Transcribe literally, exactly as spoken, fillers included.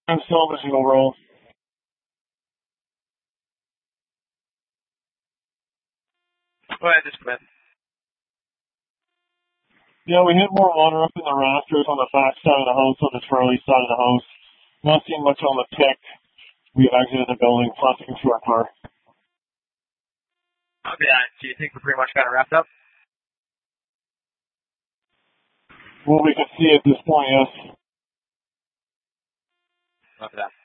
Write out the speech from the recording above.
I'm salvaging overall. Go ahead, just come in. Yeah, we hit more water up in the rafters on the back side of the house, on the Charlie side of the house. Not seeing much on the pick. We exited the building, flashing through our car. Okay, so you think we pretty much got it wrapped up? Well, we can see at this point, yes. Copy that.